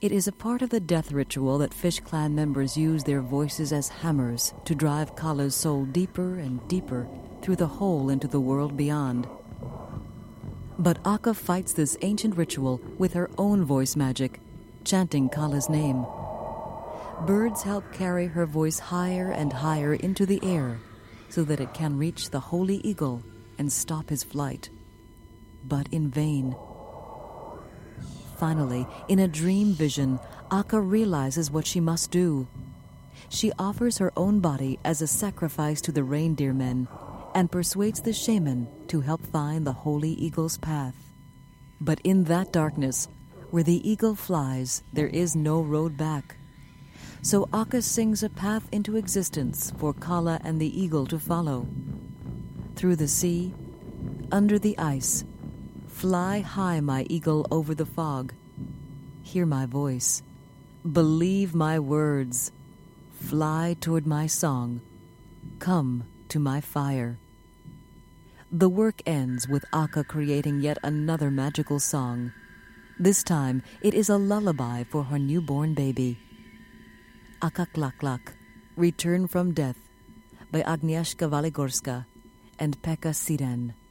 It is a part of the death ritual that Fish Clan members use their voices as hammers to drive Kala's soul deeper and deeper through the hole into the world beyond. But Akka fights this ancient ritual with her own voice magic, chanting Kala's name. Birds help carry her voice higher and higher into the air so that it can reach the holy eagle and stop his flight. But in vain. Finally, in a dream vision, Akka realizes what she must do. She offers her own body as a sacrifice to the reindeer men and persuades the shaman to help find the holy eagle's path. But in that darkness, where the eagle flies, there is no road back. So Akka sings a path into existence for Kala and the eagle to follow. Through the sea, under the ice, fly high, my eagle, over the fog. Hear my voice. Believe my words. Fly toward my song. Come to my fire. The work ends with Akka creating yet another magical song. This time, it is a lullaby for her newborn baby. Akaklaklak, Return from Death, by Agnieszka Waligorska and Pekka Siren.